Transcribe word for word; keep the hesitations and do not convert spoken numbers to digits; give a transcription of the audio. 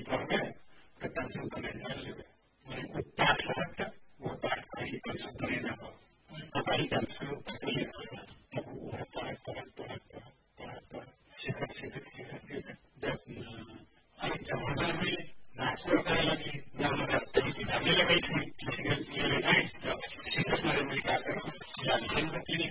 पढ़ गए तो टेंशन तो नहीं चल लेवे वो पाठ लगता वो पाठ का ही टेंशन तो नहीं ना हो पता ही टेंशन तकलीफ तब वो पढ़ पढ़ पढ़ पढ़ पढ़ पढ़ सीखत सीखत सीखत सीखत जब एक जमाना में नाचने करने लगी जब लगने लगी थी किसी के लिए नहीं सीखत मेरे में क्या करो